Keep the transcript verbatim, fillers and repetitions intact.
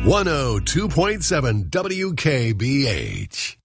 one oh two point seven W K B H.